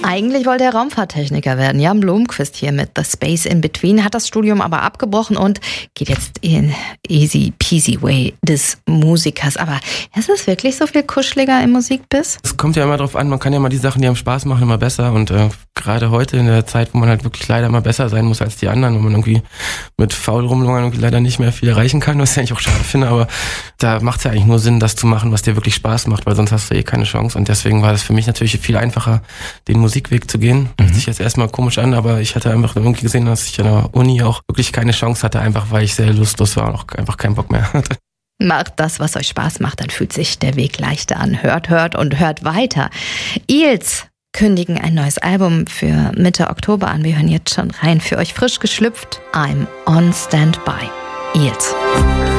Eigentlich wollte er Raumfahrttechniker werden. Jan Blomqvist hier mit The Space in Between, hat das Studium aber abgebrochen und geht jetzt in easy peasy way des Musikers. Aber ist es wirklich so viel kuscheliger im Musikbiss? Es kommt ja immer drauf an, man kann ja mal die Sachen, die einem Spaß machen, immer besser. Und gerade heute in der Zeit, wo man halt wirklich leider immer besser sein muss als die anderen, wo man irgendwie mit faul rumlungern irgendwie leider nicht mehr viel erreichen kann, was ich eigentlich auch schade finde, aber da macht es ja eigentlich nur Sinn, das zu machen, was dir wirklich Spaß macht, weil sonst hast du eh keine Chance. Und deswegen war es für mich natürlich viel einfacher, den Musikweg zu gehen. Hört sich jetzt erstmal komisch an, aber ich hatte einfach irgendwie gesehen, dass ich an der Uni auch wirklich keine Chance hatte, einfach weil ich sehr lustlos war und auch einfach keinen Bock mehr hatte. Macht das, was euch Spaß macht, dann fühlt sich der Weg leichter an. Hört und hört weiter. Eels kündigen ein neues Album für Mitte Oktober an. Wir hören jetzt schon rein. Für euch frisch geschlüpft, I'm on Standby. Eels.